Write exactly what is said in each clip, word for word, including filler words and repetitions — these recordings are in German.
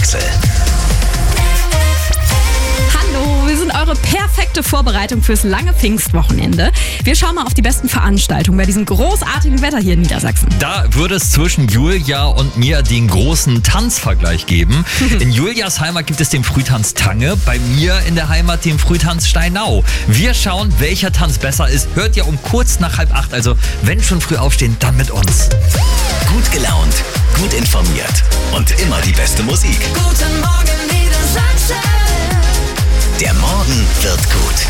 Wechsel. Hallo, wir sind eure perfekte Vorbereitung fürs lange Pfingstwochenende. Wir schauen mal auf die besten Veranstaltungen bei diesem großartigen Wetter hier in Niedersachsen. Da würde es zwischen Julia und mir den großen Tanzvergleich geben. In Julias Heimat gibt es den Frühtanz Tange, bei mir in der Heimat den Frühtanz Steinau. Wir schauen, welcher Tanz besser ist. Hört ihr um kurz nach halb acht, also wenn schon früh aufstehen, dann mit uns. Gut gelaunt, gut informiert und immer die beste Musik. Guten Morgen, Niedersachsen. Der Morgen wird gut.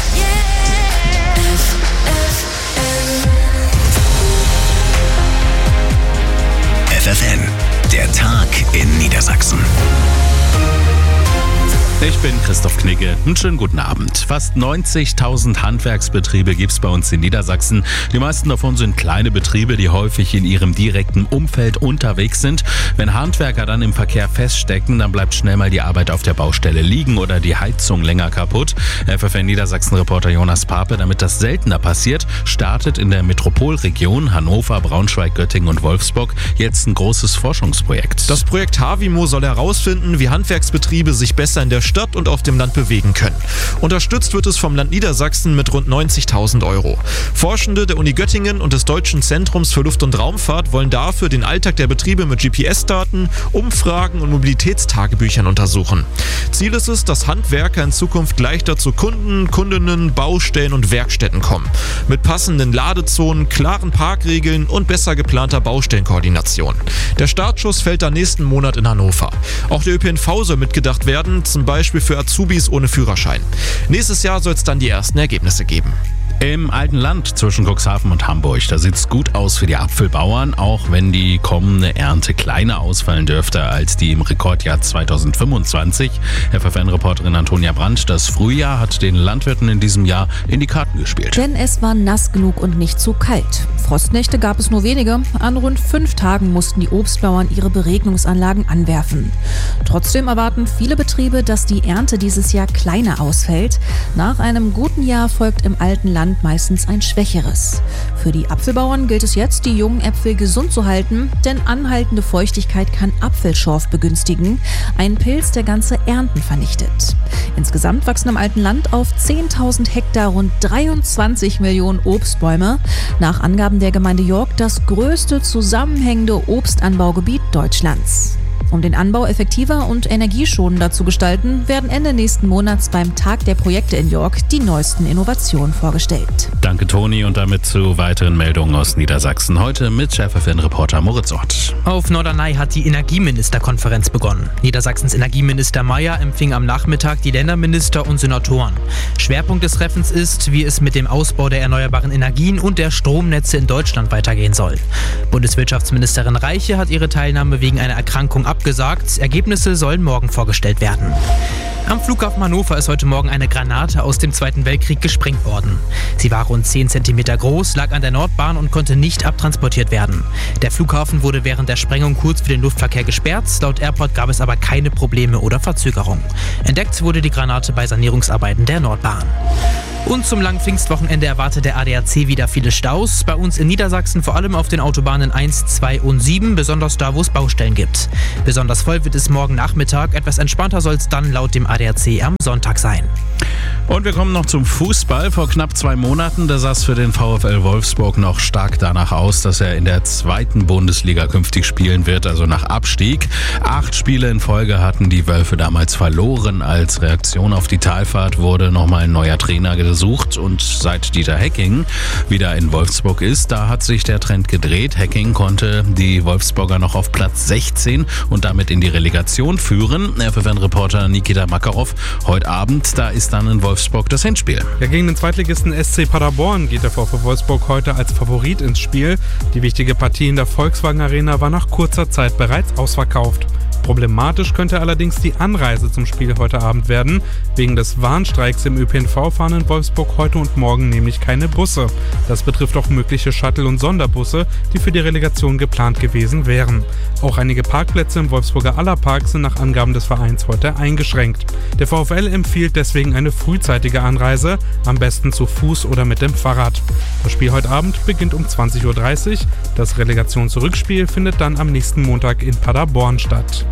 F F N, der Tag in Niedersachsen. Ich bin Christoph Knigge. Einen schönen guten Abend. Fast neunzigtausend Handwerksbetriebe gibt es bei uns in Niedersachsen. Die meisten davon sind kleine Betriebe, die häufig in ihrem direkten Umfeld unterwegs sind. Wenn Handwerker dann im Verkehr feststecken, dann bleibt schnell mal die Arbeit auf der Baustelle liegen oder die Heizung länger kaputt. F F N Niedersachsen-Reporter Jonas Pape, damit das seltener passiert, startet in der Metropolregion Hannover, Braunschweig, Göttingen und Wolfsburg jetzt ein großes Forschungsprojekt. Das Projekt Havimo soll herausfinden, wie Handwerksbetriebe sich besser in der Stadt und auf dem Land bewegen können. Unterstützt wird es vom Land Niedersachsen mit rund neunzigtausend Euro. Forschende der Uni Göttingen und des Deutschen Zentrums für Luft- und Raumfahrt wollen dafür den Alltag der Betriebe mit G P S-Daten, Umfragen und Mobilitätstagebüchern untersuchen. Ziel ist es, dass Handwerker in Zukunft leichter zu Kunden, Kundinnen, Baustellen und Werkstätten kommen. Mit passenden Ladezonen, klaren Parkregeln und besser geplanter Baustellenkoordination. Der Startschuss fällt dann nächsten Monat in Hannover. Auch der Ö P N V soll mitgedacht werden, zum Beispiel für Azubis ohne Führerschein. Nächstes Jahr soll es dann die ersten Ergebnisse geben. Im alten Land zwischen Cuxhaven und Hamburg, da sieht es gut aus für die Apfelbauern, auch wenn die kommende Ernte kleiner ausfallen dürfte als die im Rekordjahr zweitausendfünfundzwanzig. F F N-Reporterin Antonia Brandt, das Frühjahr hat den Landwirten in diesem Jahr in die Karten gespielt. Denn es war nass genug und nicht zu kalt. Frostnächte gab es nur wenige. An rund fünf Tagen mussten die Obstbauern ihre Beregnungsanlagen anwerfen. Trotzdem erwarten viele Betriebe, dass die Ernte dieses Jahr kleiner ausfällt. Nach einem guten Jahr folgt im alten Land meistens ein schwächeres. Für die Apfelbauern gilt es jetzt, die jungen Äpfel gesund zu halten, denn anhaltende Feuchtigkeit kann Apfelschorf begünstigen, ein Pilz, der ganze Ernten vernichtet. Insgesamt wachsen im alten Land auf zehntausend Hektar rund dreiundzwanzig Millionen Obstbäume. Nach Angaben der Gemeinde York das größte zusammenhängende Obstanbaugebiet Deutschlands. Um den Anbau effektiver und energieschonender zu gestalten, werden Ende nächsten Monats beim Tag der Projekte in York die neuesten Innovationen vorgestellt. Danke Toni und damit zu weiteren Meldungen aus Niedersachsen. Heute mit F F N-Reporter Moritz Ott. Auf Norderney hat die Energieministerkonferenz begonnen. Niedersachsens Energieminister Mayer empfing am Nachmittag die Länderminister und Senatoren. Schwerpunkt des Treffens ist, wie es mit dem Ausbau der erneuerbaren Energien und der Stromnetze in Deutschland weitergehen soll. Bundeswirtschaftsministerin Reiche hat ihre Teilnahme wegen einer Erkrankung abgesagt. Ergebnisse sollen morgen vorgestellt werden. Am Flughafen Hannover ist heute Morgen eine Granate aus dem Zweiten Weltkrieg gesprengt worden. Sie war rund zehn Zentimeter groß, lag an der Nordbahn und konnte nicht abtransportiert werden. Der Flughafen wurde während der Sprengung kurz für den Luftverkehr gesperrt. Laut Airport gab es aber keine Probleme oder Verzögerung. Entdeckt wurde die Granate bei Sanierungsarbeiten der Nordbahn. Und zum langen Pfingstwochenende erwartet der A D A C wieder viele Staus. Bei uns in Niedersachsen vor allem auf den Autobahnen eins, zwei und sieben, besonders da, wo es Baustellen gibt. Besonders voll wird es morgen Nachmittag. Etwas entspannter soll es dann laut dem A D A C am Sonntag sein. Und wir kommen noch zum Fußball. Vor knapp zwei Monaten, da sah es für den VfL Wolfsburg noch stark danach aus, dass er in der zweiten Bundesliga künftig spielen wird, also nach Abstieg. Acht Spiele in Folge hatten die Wölfe damals verloren. Als Reaktion auf die Talfahrt wurde nochmal ein neuer Trainer gesucht. Und seit Dieter Hecking wieder in Wolfsburg ist, da hat sich der Trend gedreht. Hecking konnte die Wolfsburger noch auf Platz sechzehn und damit in die Relegation führen. F F N-Reporter Nikita Makarov, heute Abend, da ist dann in Wolfsburg das Hinspiel. Ja, gegen den Zweitligisten S C Paderborn geht der VfL Wolfsburg heute als Favorit ins Spiel. Die wichtige Partie in der Volkswagen Arena war nach kurzer Zeit bereits ausverkauft. Problematisch könnte allerdings die Anreise zum Spiel heute Abend werden. Wegen des Warnstreiks im Ö P N V fahren in Wolfsburg heute und morgen nämlich keine Busse. Das betrifft auch mögliche Shuttle- und Sonderbusse, die für die Relegation geplant gewesen wären. Auch einige Parkplätze im Wolfsburger Allerpark sind nach Angaben des Vereins heute eingeschränkt. Der VfL empfiehlt deswegen eine frühzeitige Anreise, am besten zu Fuß oder mit dem Fahrrad. Das Spiel heute Abend beginnt um zwanzig Uhr dreißig. Das Relegationsrückspiel findet dann am nächsten Montag in Paderborn statt.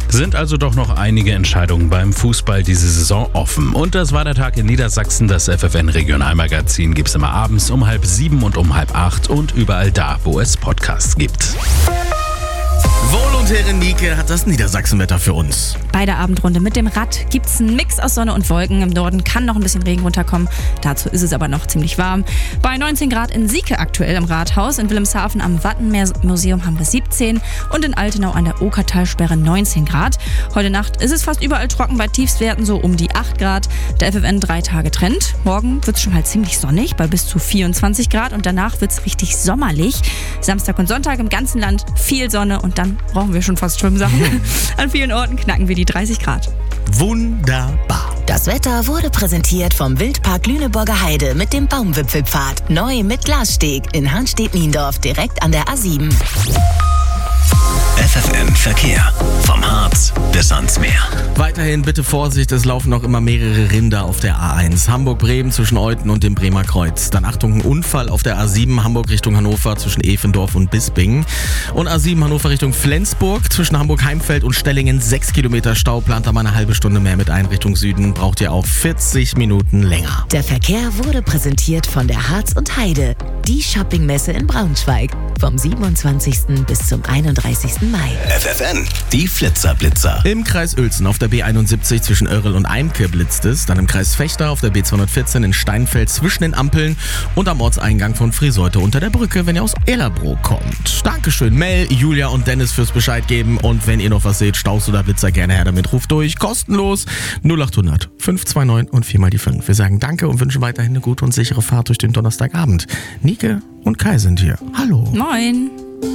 Sind also doch noch einige Entscheidungen beim Fußball diese Saison offen. Und das war der Tag in Niedersachsen. Das F F N-Regionalmagazin gibt es immer abends um halb sieben und um halb acht und überall da, wo es Podcasts gibt. Volontärin Nike hat das Niedersachsenwetter für uns. Bei der Abendrunde mit dem Rad gibt es einen Mix aus Sonne und Wolken. Im Norden kann noch ein bisschen Regen runterkommen. Dazu ist es aber noch ziemlich warm. Bei neunzehn Grad in Sieke aktuell im Rathaus. In Wilhelmshaven am Wattenmeer-Museum haben wir siebzehn. Und in Altenau an der Okertalsperre neunzehn Grad. Heute Nacht ist es fast überall trocken bei Tiefstwerten so um die acht Grad. Der F F N drei Tage Trend. Morgen wird es schon halt ziemlich sonnig bei bis zu vierundzwanzig Grad. Und danach wird es richtig sommerlich. Samstag und Sonntag im ganzen Land viel Sonne. Und dann brauchen wir schon fast Schwimmsachen. An vielen Orten knacken wir die dreißig Grad. Wunderbar. Das Wetter wurde präsentiert vom Wildpark Lüneburger Heide mit dem Baumwipfelpfad. Neu mit Glassteg in Hanstedt-Niendorf direkt an der A sieben. F F N Verkehr. Vom Harz bis ans Meer. Weiterhin bitte Vorsicht, es laufen noch immer mehrere Rinder auf der A eins. Hamburg-Bremen zwischen Euten und dem Bremer Kreuz. Dann Achtung, ein Unfall auf der A sieben Hamburg Richtung Hannover zwischen Efendorf und Bisping. Und A sieben Hannover Richtung Flensburg zwischen Hamburg-Heimfeld und Stellingen. Sechs Kilometer Stau, plant da mal eine halbe Stunde mehr mit ein Richtung Süden. Braucht ihr auch vierzig Minuten länger. Der Verkehr wurde präsentiert von der Harz und Heide. Die Shoppingmesse in Braunschweig. Vom siebenundzwanzigsten bis zum einunddreißigsten Mai. F F N, die Flitzerblitzer. Im Kreis Uelzen auf der B einundsiebzig zwischen Oerrel und Eimke blitzt es. Dann im Kreis Vechta auf der B zweihundertvierzehn in Steinfeld zwischen den Ampeln. Und am Ortseingang von Friseute unter der Brücke, wenn ihr aus Ellerbrook kommt. Dankeschön Mel, Julia und Dennis fürs Bescheid geben. Und wenn ihr noch was seht, Staus oder Blitzer, gerne her damit. Ruft durch, kostenlos null acht hundert fünf zwei neun und vier mal die fünf. Wir sagen danke und wünschen weiterhin eine gute und sichere Fahrt durch den Donnerstagabend. Nike und Kai sind hier. Hallo. Moin.